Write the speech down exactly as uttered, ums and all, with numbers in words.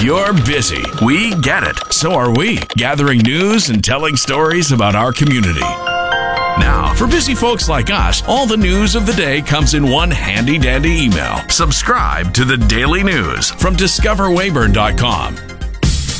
You're busy. We get it. So are we, gathering news and telling stories about our community. Now, for busy folks like us, all the news of the day comes in one handy-dandy email. Subscribe to the Daily News from discover weyburn dot com.